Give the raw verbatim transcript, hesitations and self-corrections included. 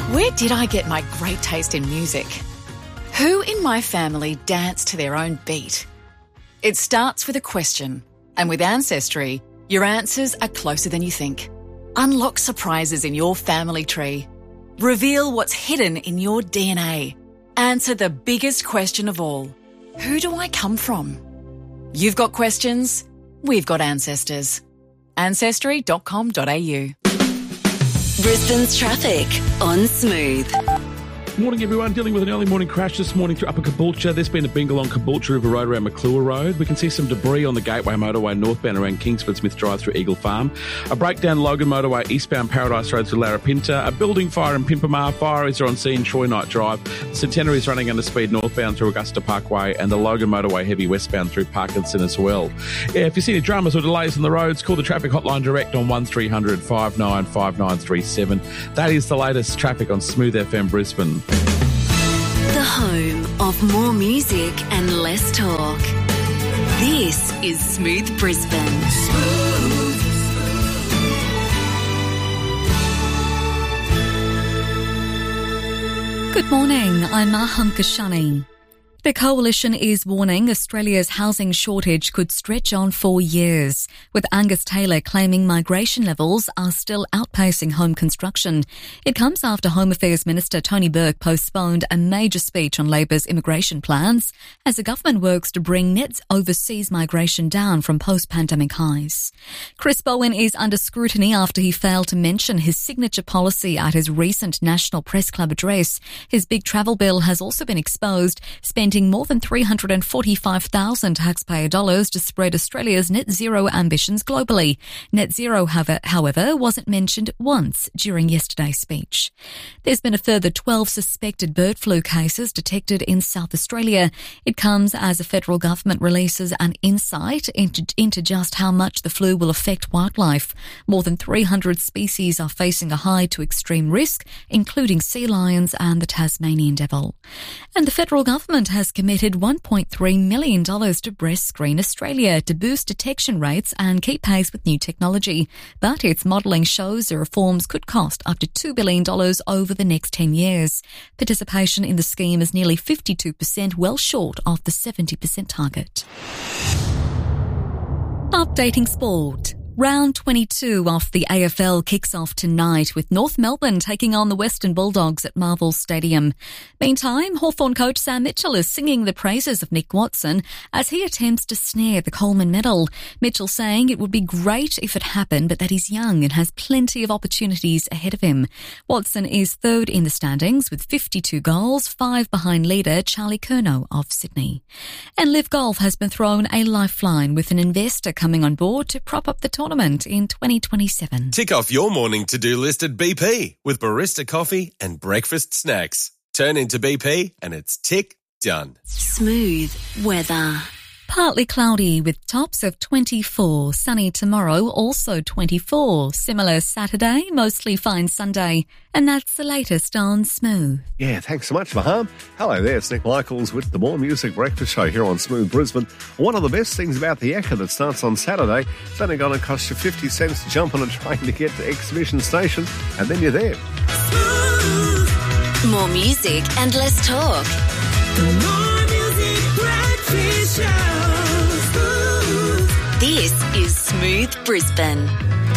Where did I get my great taste in music? Who in my family dance to their own beat? It starts with a question, and with Ancestry, your answers are closer than you think. Unlock surprises in your family tree. Reveal what's hidden in your D N A. Answer the biggest question of all. Who do I come from? You've got questions, we've got ancestors. ancestry dot com dot a u. Brisbane's traffic on Smooth. Morning, everyone. Dealing with an early morning crash this morning through Upper Caboolture. There's been a bingle on Caboolture River Road around McClure Road. We can see some debris on the Gateway Motorway northbound around Kingsford Smith Drive through Eagle Farm. A breakdown Logan Motorway eastbound Paradise Road through Larapinta. A building fire in Pimpamar. Fireys are on scene Troy Knight Drive. Centenary is running under speed northbound through Augusta Parkway, and the Logan Motorway heavy westbound through Parkinson as well. Yeah, if you see any dramas or delays on the roads, call the traffic hotline direct on one three hundred five nine five nine three seven. That is the latest traffic on Smooth F M Brisbane. The home of more music and less talk. This is Smooth Brisbane. Smooth. Good morning, I'm Maham Kashani. The Coalition is warning Australia's housing shortage could stretch on for years, with Angus Taylor claiming migration levels are still outpacing home construction. It comes after Home Affairs Minister Tony Burke postponed a major speech on Labor's immigration plans as the government works to bring net overseas migration down from post-pandemic highs. Chris Bowen is under scrutiny after he failed to mention his signature policy at his recent National Press Club address. His big travel bill has also been exposed, spending more than three hundred forty-five thousand taxpayer dollars to spread Australia's net zero ambitions globally. Net zero, however, wasn't mentioned once during yesterday's speech. There's been a further twelve suspected bird flu cases detected in South Australia. It comes as the federal government releases an insight into, into just how much the flu will affect wildlife. More than three hundred species are facing a high to extreme risk, including sea lions and the Tasmanian devil. And the federal government has has committed one point three million dollars to Breast Screen Australia to boost detection rates and keep pace with new technology. But its modelling shows the reforms could cost up to two billion dollars over the next ten years. Participation in the scheme is nearly fifty-two percent, well short of the seventy percent target. Updating sport. Round twenty-two of the A F L kicks off tonight with North Melbourne taking on the Western Bulldogs at Marvel Stadium. Meantime, Hawthorn coach Sam Mitchell is singing the praises of Nick Watson as he attempts to snare the Coleman medal. Mitchell saying it would be great if it happened, but that he's young and has plenty of opportunities ahead of him. Watson is third in the standings with fifty-two goals, five behind leader Charlie Curnow of Sydney. And Live Golf has been thrown a lifeline with an investor coming on board to prop up the tournament in twenty twenty-seven. Tick off your morning to-do list at B P with barista coffee and breakfast snacks. Turn into B P and it's tick done. Smooth weather. Partly cloudy with tops of twenty-four. Sunny tomorrow, also twenty-four. Similar Saturday, mostly fine Sunday. And that's the latest on Smooth. Yeah, thanks so much, Maham. Hello there, it's Nick Michaels with the More Music Breakfast Show here on Smooth Brisbane. One of the best things about the Ekka that starts on Saturday, it's only going to cost you fifty cents to jump on a train to get to Exhibition Station, and then you're there. More music and less talk. The More Music Breakfast Show. This is Smooth Brisbane.